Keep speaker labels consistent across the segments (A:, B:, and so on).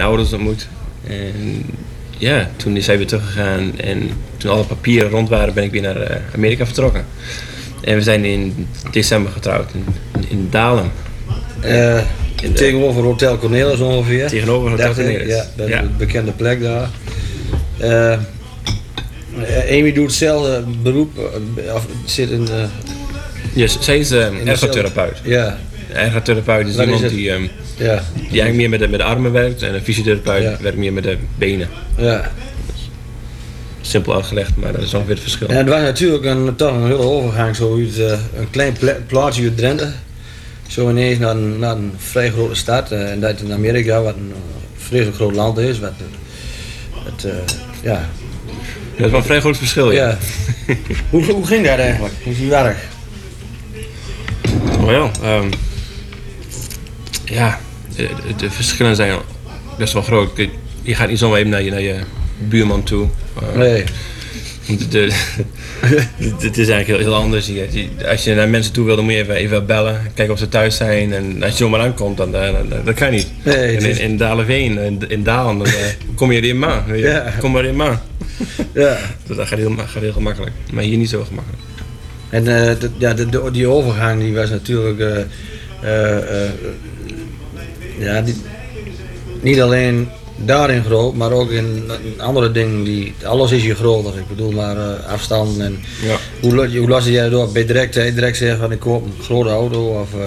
A: ouders ontmoet. En ja, toen is zij weer teruggegaan en toen alle papieren rond waren ben ik weer naar Amerika vertrokken. En we zijn in december getrouwd in Dahlem.
B: Tegenover Hotel Cornelis ongeveer.
A: Tegenover Hotel Cornelis.
B: Ja, dat is een bekende plek daar. Amy doet hetzelfde beroep, of zit in...
A: Yes, zij is ergotherapeut.
B: Ja.
A: Een ergotherapeut is iemand die eigenlijk meer met de armen werkt en een fysiotherapeut werkt meer met de benen.
B: Ja.
A: Simpel uitgelegd, maar dat is ongeveer het verschil.
B: En het was natuurlijk toch een hele overgang, zo uit een klein plaatsje uit Drenthe. Zo ineens naar een vrij grote stad. En dat in Amerika, wat een vreselijk groot land is. Dat
A: is wel een vrij groot verschil, ja.
B: Hoe ging dat eigenlijk? Hoe is die werk?
A: De verschillen zijn best wel groot. Je gaat niet zomaar even naar je buurman toe.
B: Nee.
A: Het is eigenlijk heel anders. Als je naar mensen toe wil, dan moet je even bellen, kijken of ze thuis zijn. En als je zomaar aankomt, dan dat kan niet.
B: Nee,
A: en in Dahleveen, in Dalen, dan kom je erin maar. Kom maar in maar.
B: Ja.
A: Dus dat gaat heel gemakkelijk. Maar hier niet zo gemakkelijk.
B: En die overgang die was natuurlijk niet alleen daarin groot, maar ook in andere dingen. Alles is hier groter. Ik bedoel maar afstand en hoe las jij door? Ben je direct zeggen van ik koop een grote auto of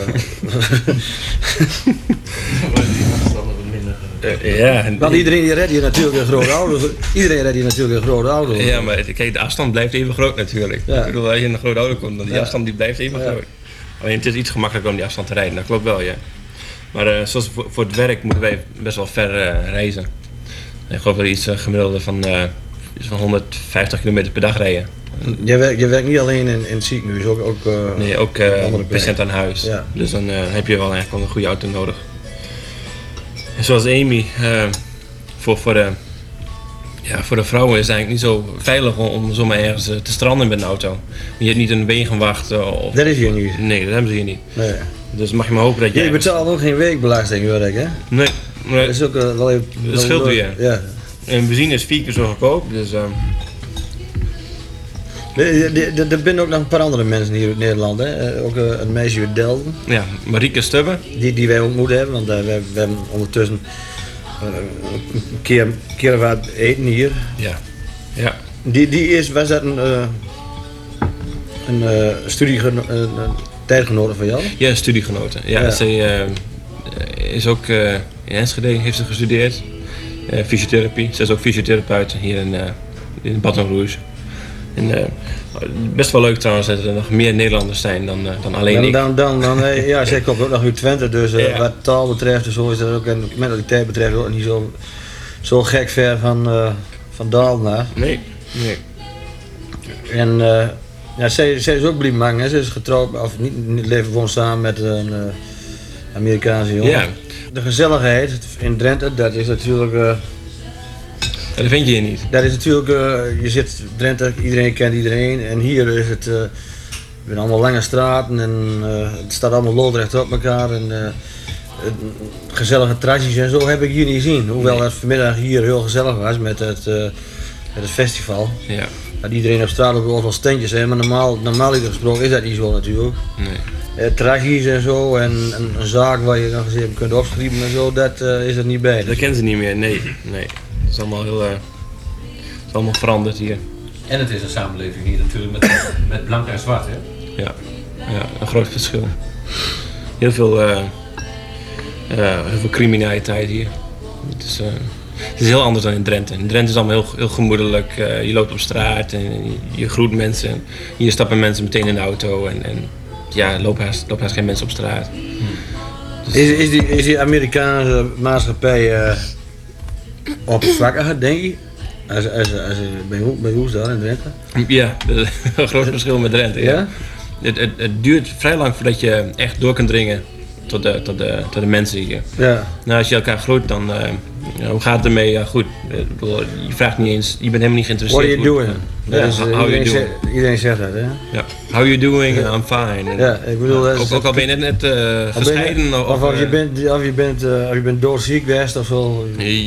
B: want iedereen die redt hier natuurlijk een grote auto. Iedereen redt hier natuurlijk een grote auto.
A: Ja, maar kijk, de afstand blijft even groot natuurlijk. Ja. Ik bedoel, als je in een grote auto komt, dan die afstand die blijft even groot. Alleen het is iets gemakkelijker om die afstand te rijden, dat klopt wel, ja. Maar zoals voor het werk moeten wij best wel ver reizen. Ik geloof dat iets gemiddelde van 150 kilometer per dag rijden.
B: Je werkt niet alleen in het ziekenhuis,
A: ook patiënt aan huis. Ja. Dus dan heb je wel eigenlijk een goede auto nodig. En zoals Amy, voor de vrouwen is het eigenlijk niet zo veilig om zomaar ergens te stranden met een auto. Je hebt niet een wegenwacht.
B: Dat is hier niet.
A: Nee, dat hebben ze hier niet.
B: Nee.
A: Dus mag je maar hopen dat je...
B: Je betaalt ook geen weekbelasting, werk, hè?
A: Nee.
B: Dat is ook wel even...
A: Dat scheelt weer. Ja. En benzine is 4 keer zo goedkoop, dus...
B: Er zijn ook nog een paar andere mensen hier in Nederland, hè? Ook een meisje uit Delden.
A: Ja, Marieke Stubbe.
B: Die wij ontmoet hebben, want we hebben ondertussen een keer wat eten hier.
A: Ja.
B: Was dat een tijdgenote van jou?
A: Ja, studiegenoten. Ja. Zij is ook in Enschede heeft ze gestudeerd. Fysiotherapie. Ze is ook fysiotherapeut hier in Baton Rouge. En, best wel leuk trouwens dat er nog meer Nederlanders zijn dan alleen ik.
B: Zij komt ook nog uit Twente, dus wat taal betreft en zo is dat ook, en mentaliteit betreft ook niet zo gek ver van Dalen naar.
A: Nee.
B: En zij is ook bliemang, hè? Ze is getrouwd, of niet leven woont samen met een Amerikaanse jongen.
A: Ja.
B: De gezelligheid in Drenthe, dat is natuurlijk...
A: dat vind je hier niet.
B: Dat is natuurlijk, je zit Drenthe, iedereen kent iedereen en hier is het allemaal lange straten en het staat allemaal loodrecht op elkaar en gezellige tradities en zo heb ik hier niet gezien. Hoewel het vanmiddag hier heel gezellig was met het festival.
A: Ja.
B: Dat iedereen op straat ook wel standjes heeft, maar normaal gesproken is dat niet zo natuurlijk.
A: Nee.
B: Tragies en zo en een zaak waar je nog eens even kunt opschrijven en zo, dat is er niet bij.
A: Dat kennen ze niet meer, nee. Het is allemaal allemaal veranderd hier.
C: En het is een samenleving hier natuurlijk met blank en zwart, hè?
A: Ja, een groot verschil. Heel veel criminaliteit hier. Het is heel anders dan in Drenthe. In Drenthe is het allemaal heel gemoedelijk. Je loopt op straat en je groet mensen. Hier stappen mensen meteen in de auto en lopen haast geen mensen op straat.
B: Dus... Is die Amerikaanse maatschappij oppervlakkiger, denk je? Bij hoe is dat in Drenthe?
A: Ja, dat is een groot verschil met Drenthe. Ja? Het duurt vrij lang voordat je echt door kunt dringen tot de mensen hier. Ja. Nou, als je elkaar groet, dan hoe gaat het ermee? Ja, goed. Je vraagt niet eens, je bent helemaal niet geïnteresseerd.
B: What are you doing? Iedereen zegt dat, hè?
A: Ja. How you doing? I'm fine.
B: Ja, ik bedoel,
A: ook al ben je net gescheiden.
B: Of je bent doodziek geweest of zo.